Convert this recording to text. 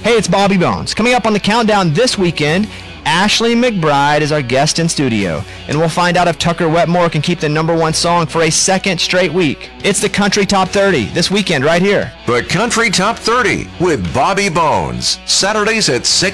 Hey, it's Bobby Bones. Coming up on the countdown this weekend, Ashley McBryde is our guest in studio, and we'll find out if Tucker Wetmore can keep the number one song for a second straight week. It's the Country Top 30 this weekend right here. The Country Top 30 with Bobby Bones, Saturdays at 6.